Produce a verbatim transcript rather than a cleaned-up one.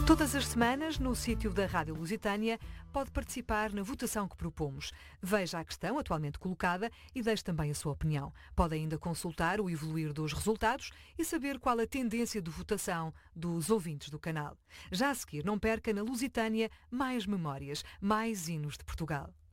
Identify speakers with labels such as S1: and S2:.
S1: Todas as semanas, no sítio da Rádio Lusitânia, pode participar na votação que propomos. Veja a questão atualmente colocada e deixe também a sua opinião. Pode ainda consultar o evoluir dos resultados e saber qual a tendência de votação dos ouvintes do canal. Já a seguir, não perca na Lusitânia mais memórias, mais hinos de Portugal.